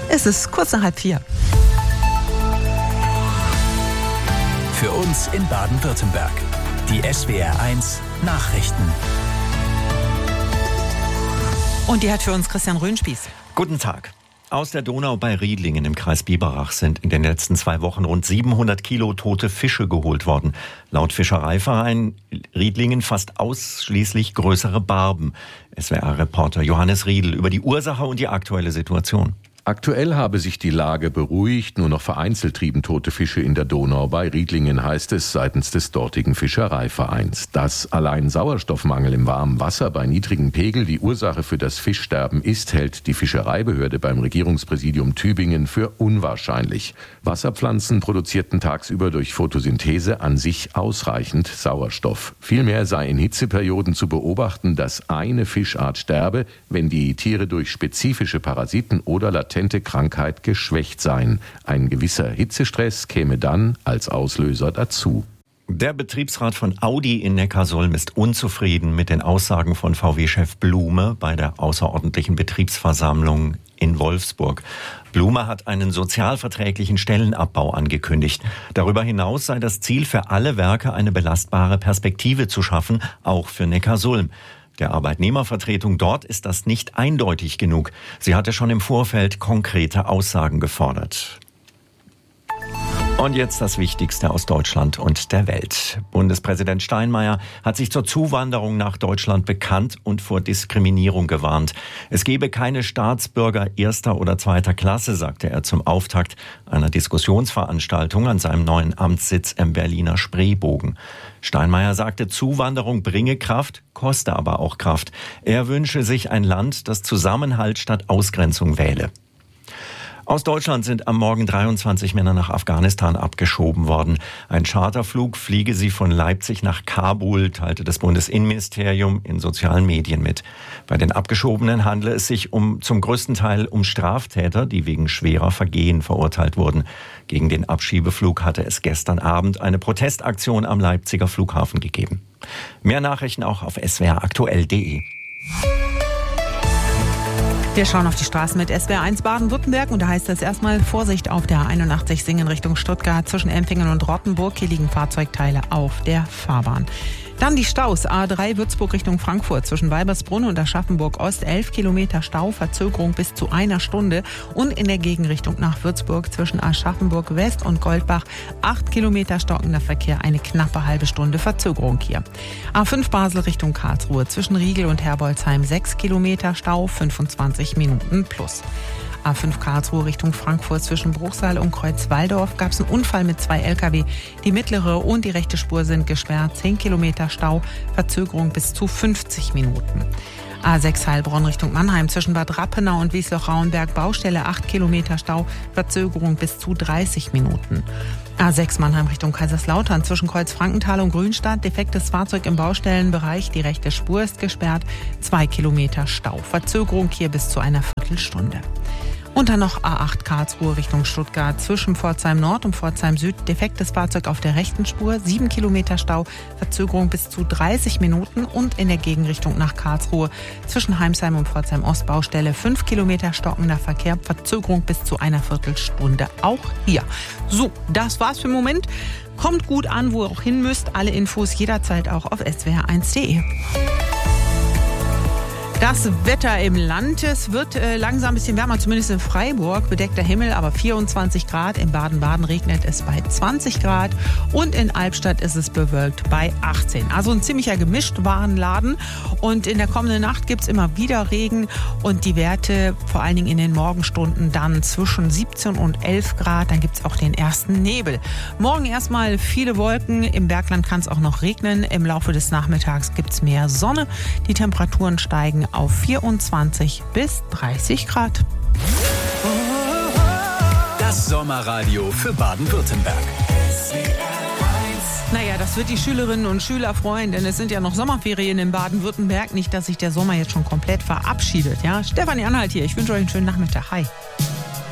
Es ist kurz nach 3:30. Für uns in Baden-Württemberg. Die SWR1 Nachrichten. Und die hat für uns Christian Röhnspieß. Guten Tag. Aus der Donau bei Riedlingen im Kreis Biberach sind in den letzten 2 Wochen rund 700 Kilo tote Fische geholt worden. Laut Fischereiverein Riedlingen fast ausschließlich größere Barben. SWR-Reporter Johannes Riedl über die Ursache und die aktuelle Situation. Aktuell habe sich die Lage beruhigt, nur noch vereinzelt trieben tote Fische in der Donau. Bei Riedlingen heißt es seitens des dortigen Fischereivereins. Dass allein Sauerstoffmangel im warmen Wasser bei niedrigem Pegel die Ursache für das Fischsterben ist, hält die Fischereibehörde beim Regierungspräsidium Tübingen für unwahrscheinlich. Wasserpflanzen produzierten tagsüber durch Photosynthese an sich ausreichend Sauerstoff. Vielmehr sei in Hitzeperioden zu beobachten, dass eine Fischart sterbe, wenn die Tiere durch spezifische Parasiten oder latente Krankheit geschwächt seien. Ein gewisser Hitzestress käme dann als Auslöser dazu. Der Betriebsrat von Audi in Neckarsulm ist unzufrieden mit den Aussagen von VW-Chef Blume bei der außerordentlichen Betriebsversammlung in Wolfsburg. Blume hat einen sozialverträglichen Stellenabbau angekündigt. Darüber hinaus sei das Ziel für alle Werke eine belastbare Perspektive zu schaffen, auch für Neckarsulm. Der Arbeitnehmervertretung dort ist das nicht eindeutig genug. Sie hatte schon im Vorfeld konkrete Aussagen gefordert. Und jetzt das Wichtigste aus Deutschland und der Welt. Bundespräsident Steinmeier hat sich zur Zuwanderung nach Deutschland bekannt und vor Diskriminierung gewarnt. Es gebe keine Staatsbürger erster oder zweiter Klasse, sagte er zum Auftakt einer Diskussionsveranstaltung an seinem neuen Amtssitz im Berliner Spreebogen. Steinmeier sagte, Zuwanderung bringe Kraft, koste aber auch Kraft. Er wünsche sich ein Land, das Zusammenhalt statt Ausgrenzung wähle. Aus Deutschland sind am Morgen 23 Männer nach Afghanistan abgeschoben worden. Ein Charterflug fliege sie von Leipzig nach Kabul, teilte das Bundesinnenministerium in sozialen Medien mit. Bei den Abgeschobenen handle es sich zum größten Teil um Straftäter, die wegen schwerer Vergehen verurteilt wurden. Gegen den Abschiebeflug hatte es gestern Abend eine Protestaktion am Leipziger Flughafen gegeben. Mehr Nachrichten auch auf swraktuell.de. Wir schauen auf die Straßen mit SWR1 Baden-Württemberg und da heißt es erstmal Vorsicht auf der 81 Singen Richtung Stuttgart zwischen Empfingen und Rottenburg. Hier liegen Fahrzeugteile auf der Fahrbahn. Dann die Staus. A3 Würzburg Richtung Frankfurt zwischen Weibersbrunn und Aschaffenburg Ost 11 Kilometer Stau, Verzögerung bis zu 1 Stunde. Und in der Gegenrichtung nach Würzburg zwischen Aschaffenburg West und Goldbach 8 Kilometer stockender Verkehr, eine knappe halbe Stunde Verzögerung hier. A5 Basel Richtung Karlsruhe zwischen Riegel und Herbolzheim 6 Kilometer Stau, 25 Minuten plus. A5 Karlsruhe Richtung Frankfurt zwischen Bruchsal und Kreuzwaldorf gab es einen Unfall mit 2 Lkw. Die mittlere und die rechte Spur sind gesperrt. 10 Kilometer Stau, Verzögerung bis zu 50 Minuten. A6 Heilbronn Richtung Mannheim zwischen Bad Rappenau und Wiesloch-Rauenberg Baustelle 8 Kilometer Stau, Verzögerung bis zu 30 Minuten. A6 Mannheim Richtung Kaiserslautern zwischen Kreuzfrankenthal und Grünstadt, defektes Fahrzeug im Baustellenbereich, die rechte Spur ist gesperrt, 2 Kilometer Stau, Verzögerung hier bis zu einer Viertelstunde. Und dann noch A8 Karlsruhe Richtung Stuttgart zwischen Pforzheim Nord und Pforzheim Süd, defektes Fahrzeug auf der rechten Spur, 7 Kilometer Stau, Verzögerung bis zu 30 Minuten und in der Gegenrichtung nach Karlsruhe zwischen Heimsheim und Pforzheim Ost Baustelle 5 Kilometer stockender Verkehr, Verzögerung bis zu einer Viertelstunde auch hier. So, das war's für den Moment. Kommt gut an, wo ihr auch hin müsst. Alle Infos jederzeit auch auf swr1.de. Das Wetter im Land, es wird langsam ein bisschen wärmer, zumindest in Freiburg, bedeckter Himmel, aber 24 Grad. In Baden-Baden regnet es bei 20 Grad und in Albstadt ist es bewölkt bei 18. Also ein ziemlicher Gemischtwarenladen und in der kommenden Nacht gibt es immer wieder Regen und die Werte vor allen Dingen in den Morgenstunden dann zwischen 17 und 11 Grad, dann gibt es auch den ersten Nebel. Morgen erstmal viele Wolken, im Bergland kann es auch noch regnen, im Laufe des Nachmittags gibt es mehr Sonne, die Temperaturen steigen auf 24 bis 30 Grad. Das Sommerradio für Baden-Württemberg. Naja, das wird die Schülerinnen und Schüler freuen, denn es sind ja noch Sommerferien in Baden-Württemberg. Nicht, dass sich der Sommer jetzt schon komplett verabschiedet. Ja? Stefanie Anhalt hier, ich wünsche euch einen schönen Nachmittag. Hi.